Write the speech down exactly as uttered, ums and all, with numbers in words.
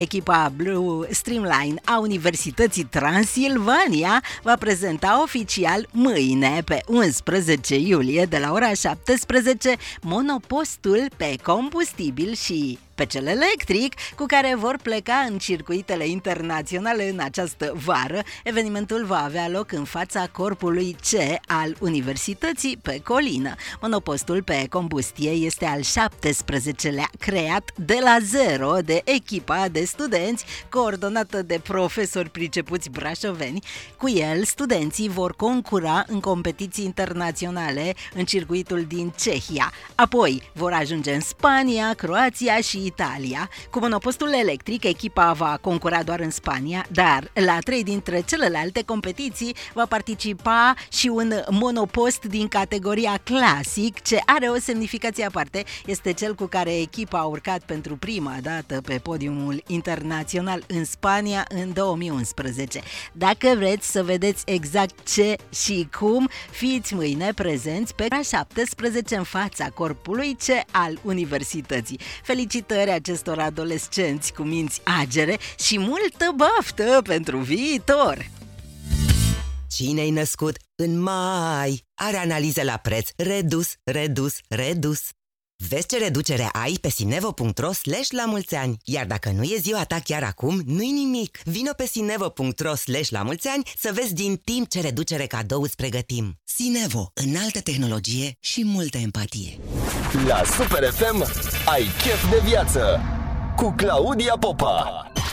Echipa Blue Streamline a Universității Transilvania va prezenta oficial mâine, pe unsprezece iulie, de la ora șaptesprezece, monopostul pe combustibil și pe cel electric, cu care vor pleca în circuitele internaționale în această vară. Evenimentul va avea loc în fața corpului C al Universității pe Colină. Monopostul pe combustie este al șaptesprezecelea creat de la zero de echipa de studenți, coordonată de profesori pricepuți brașoveni. Cu el, studenții vor concura în competiții internaționale în circuitul din Cehia. Apoi vor ajunge în Spania, Croația și Italia. Cu monopostul electric, echipa va concura doar în Spania, dar la trei dintre celelalte competiții va participa și un monopost din categoria clasic, ce are o semnificație aparte. Este cel cu care echipa a urcat pentru prima dată pe podiumul internațional în Spania în două mii unsprezece. Dacă vreți să vedeți exact ce și cum, fiți mâine prezenți pe ora șaptesprezece în fața corpului C al Universității. Felicitări acestor adolescenți cu minți agere și multă baftă pentru viitor! Cine-i născut în mai are analiză la preț redus, redus, redus. Vezi ce reducere ai pe sinevo punct ro slash la mulți ani. Iar dacă nu e ziua ta chiar acum, nu-i nimic. Vino pe sinevo punct ro slash la mulți ani să vezi din timp ce reducere cadou îți pregătim. Sinevo, înaltă tehnologie și multă empatie. La Super F M ai chef de viață cu Claudia Popa.